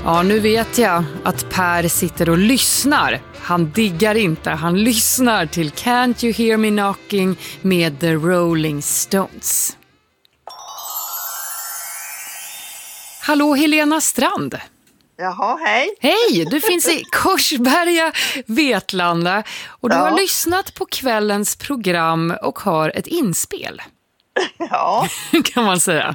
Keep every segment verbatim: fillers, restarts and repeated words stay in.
Ja, nu vet jag att Per sitter och lyssnar. Han diggar inte, han lyssnar till Can't You Hear Me Knocking med The Rolling Stones. Hallå Helena Strand. Jaha, hej. Hej, du finns i Korsberga, Vetlanda och du Ja. har lyssnat på kvällens program och har ett inspel. Ja. Kan man säga.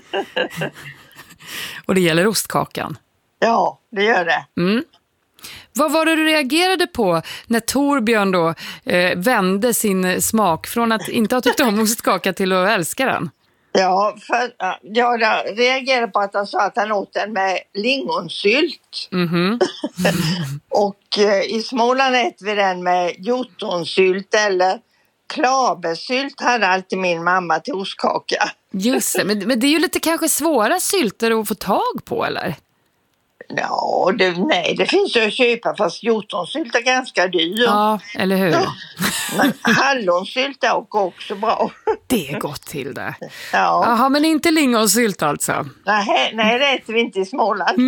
Och det gäller ostkakan. Ja, det gör det. Mm. Vad var det du reagerade på när Torbjörn då eh, vände sin smak från att inte ha tyckt om ostkaka till att älska den? Ja, för jag reagerade på att han sa att han åt den med lingonsylt. Mhm. Och eh, i Småland äter vi den med hjortronsylt eller klabersylt hade alltid min mamma till ostkaka. Just det, men, men det är ju lite kanske svåra sylter att få tag på, eller? Ja, det, nej, det finns ju att köpa fast hjortronsylt är ganska dyr. Ja, eller hur? Ja. Men hallonsylt är också bra. Det är gott till det. Ja. Jaha, men inte lingonsylt alltså? Nej, nej, det äter vi inte i Småland.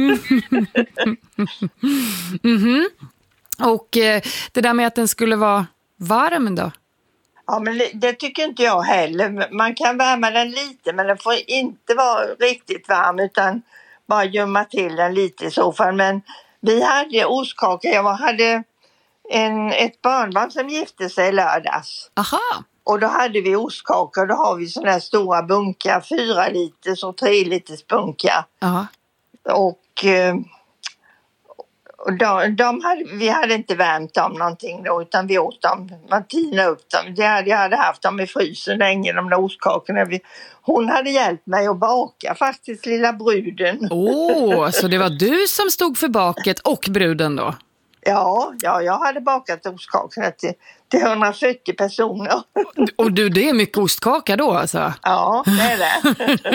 Mhm. Och eh, det där med att den skulle vara varm då? Ja, men det tycker inte jag heller. Man kan värma den lite, men den får inte vara riktigt varm utan bara gömma till den lite i så fall. Men vi hade ostkaka. Jag hade en, ett barnbarn som gifte sig i lördags. Aha. Och då hade vi ostkaka och då har vi sådana här stora bunkar, fyra liters och tre liters bunkar. Ja. Och, eh, och de, de hade, vi hade inte värmt dem någonting då utan vi åt dem, man tinade upp dem. Jag hade, jag hade haft dem i frysen länge, de där ostkakorna. Vi, hon hade hjälpt mig att baka faktiskt, lilla bruden. Åh, oh, så det var du som stod för baket och bruden då? Ja, ja, jag hade bakat ostkakorna till, till hundrafyrtio personer. Och du, det är mycket ostkaka då alltså? Ja, det är det.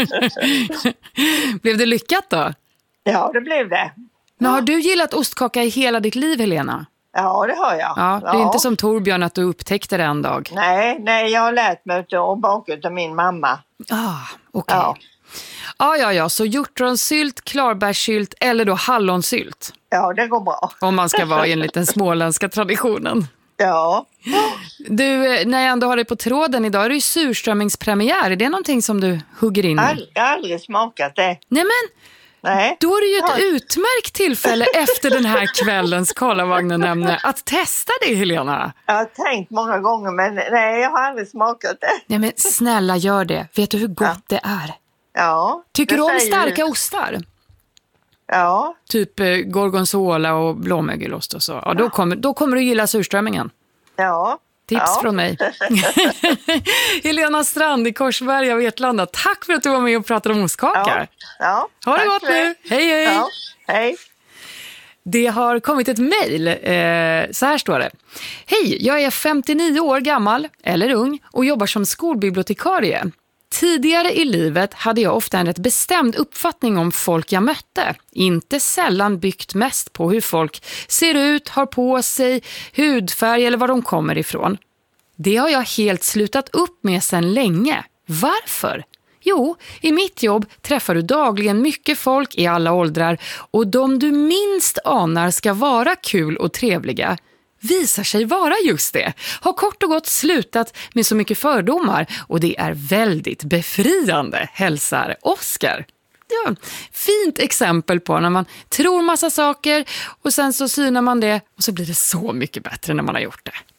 Blev det lyckat då? Ja, det blev det. Men har du gillat ostkaka i hela ditt liv, Helena? Ja, det har jag. Ja, det är ja. inte som Torbjörn att du upptäckte det en dag. Nej, nej, jag har lärt mig att baka av min mamma. Ah, okej. Ja. Ja, ja, ja. Så hjortronsylt, klarbärssylt eller då hallonsylt. Ja, det går bra. Om man ska vara enligt den småländska traditionen. Ja. Du, när jag ändå har dig på tråden idag är det ju surströmmingspremiär. Är det någonting som du hugger in i? All, jag har aldrig smakat det. Nej, men Nej. då är det ju ett Ja. utmärkt tillfälle efter den här kvällens Karlavagnen-ämne att testa det, Helena. Jag har tänkt många gånger men nej, jag har aldrig smakat det. Nej, men snälla gör det. Vet du hur gott Ja. det är? Ja. Tycker det du om säger starka du. ostar? Ja. Typ eh, gorgonzola och blåmögelost och så. Ja, då kommer, då kommer du gilla surströmmingen. Ja. Tips ja. från mig. Helena Strand i Korsberga, Vetlanda. Tack för att du var med och pratade om ostkaka. Ja. Ha det Tack gott för det. nu. Hej, hej. Ja. Hej. Det har kommit ett mejl. Eh, så här står det. Hej, jag är femtionio år gammal, eller ung, och jobbar som skolbibliotekarie. Tidigare i livet hade jag ofta en rätt bestämd uppfattning om folk jag mötte. Inte sällan byggt mest på hur folk ser ut, har på sig, hudfärg eller var de kommer ifrån. Det har jag helt slutat upp med sedan länge. Varför? Jo, i mitt jobb träffar du dagligen mycket folk i alla åldrar och de du minst anar ska vara kul och trevliga visar sig vara just det. Har kort och gott slutat med så mycket fördomar och det är väldigt befriande, hälsar Oskar. Ja, fint exempel på när man tror massa saker och sen så synar man det och så blir det så mycket bättre när man har gjort det.